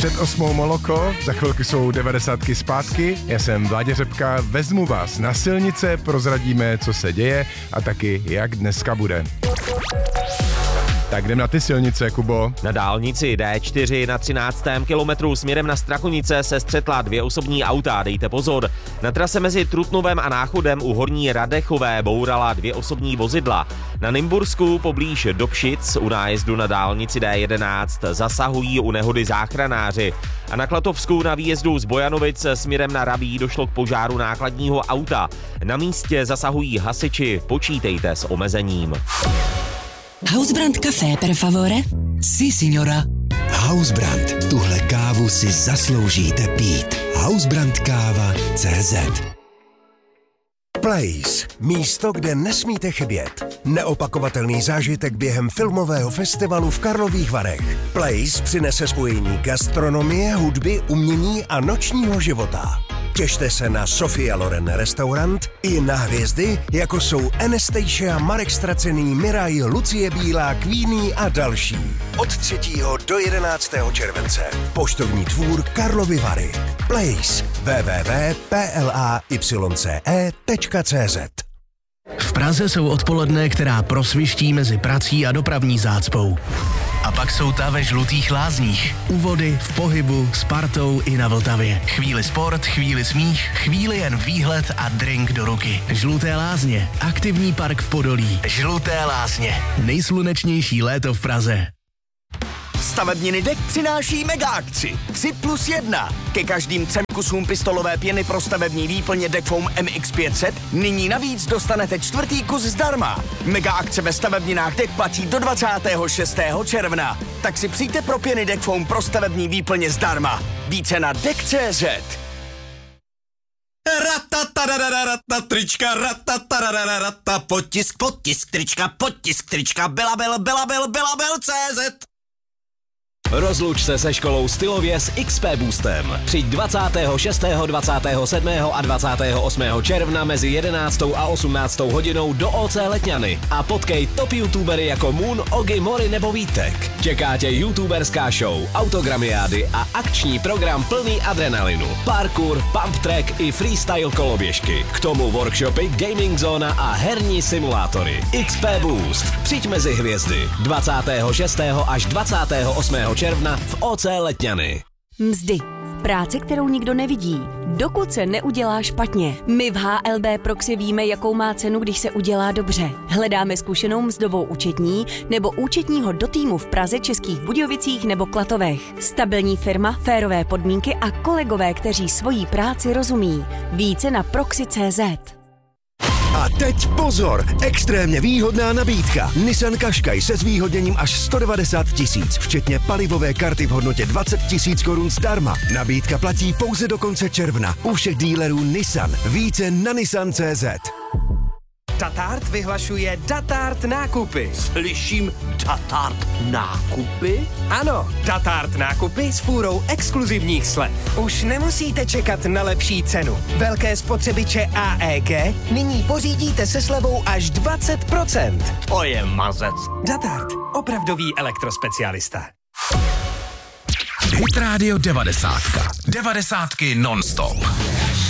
před 8 Moloko, za chvilku jsou 90 zpátky. Já jsem Vláďa Řepka, vezmu vás na silnice, prozradíme, co se děje a taky, jak dneska bude. Tak jdem na ty silnice, Kubo. Na dálnici D4 na 13. kilometru směrem na Strakonice se střetla 2 osobní auta, dejte pozor. Na trase mezi Trutnovem a Náchodem u Horní Radechové bourala 2 osobní vozidla. Na Nymbursku poblíž Dobšic u nájezdu na dálnici D11 zasahují u nehody záchranáři. A na Klatovsku na výjezdu z Bojanovic směrem na Rabí došlo k požáru nákladního auta. Na místě zasahují hasiči, počítejte s omezením. Hausbrand Café per favore? Si, signora. Hausbrand. Tuhle kávu si zasloužíte pít. Hausbrandkáva.cz. Place. Místo, kde nesmíte chybět. Neopakovatelný zážitek během filmového festivalu v Karlových Varech. Place přinese spojení gastronomie, hudby, umění a nočního života. Těšte se na Sofia Loren restaurant i na hvězdy, jako jsou Anastasia, Marek Stracený, Miraj, Lucie Bílá, Queenie a další. Od 3. do 11. července. Poštovní dvůr Karlovy Vary. Place. www.playce.cz. V Praze jsou odpoledne, která prosviští mezi prací a dopravní zácpou. A pak jsou ta ve Žlutých Lázních. U vody, v pohybu, s partou i na Vltavě. Chvíli sport, chvíli smích, chvíli jen výhled a drink do ruky. Žluté Lázně. Aktivní park v Podolí. Žluté Lázně. Nejslunečnější léto v Praze. Stavebniny DEK přináší mega akci 3+1. Ke každým 3 kusům pistolové pěny pro stavební výplně DEK Foam MX500 nyní navíc dostanete 4. kus zdarma. Mega akce ve stavebninách DEK platí do 26. června. Tak si přijďte pro pěny DEK Foam pro stavební výplně zdarma. Více na DEK.cz. Trička, potisk, trička, belabel.cz. Rozluč se se školou stylově s XP Boostem. Přijď 26., 27. a 28. června mezi 11. a 18. hodinou do OC Letňany a potkej top youtubery jako Moon, Ogi, Mori nebo Vítek. Čeká tě youtuberská show, autogramiády a akční program plný adrenalinu. Parkour, pump track i freestyle koloběžky. K tomu workshopy, gaming zóna a herní simulátory. XP Boost. Přijď mezi hvězdy 26. až 28. června v OC Letňany. Mzdy. Práce, kterou nikdo nevidí, dokud se neudělá špatně. My v HLB Proxy víme, jakou má cenu, když se udělá dobře. Hledáme zkušenou mzdovou účetní nebo účetního do týmu v Praze, Českých Budějovicích nebo Klatovech. Stabilní firma, férové podmínky a kolegové, kteří svojí práci rozumí. Více na proxy.cz. A teď pozor, extrémně výhodná nabídka. Nissan Qashqai se zvýhodněním až 190 000, včetně palivové karty v hodnotě 20 000 korun zdarma. Nabídka platí pouze do konce června u všech dílerů Nissan. Více na nissan.cz. Datart vyhlašuje Datart nákupy. Slyším Datart nákupy? Ano, Datart nákupy s fůrou exkluzivních slev. Už nemusíte čekat na lepší cenu. Velké spotřebiče AEG nyní pořídíte se slevou až 20%. To je mazec. Datart, opravdový elektrospecialista. Hit Radio 90. 90 non-stop.